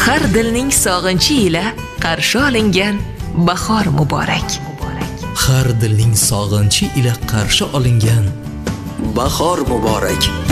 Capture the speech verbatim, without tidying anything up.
har dilning sog'inchi ila qarshi olingan bahor muborak. Har dilning sog'inchi ila qarshi olingan bahor muborak.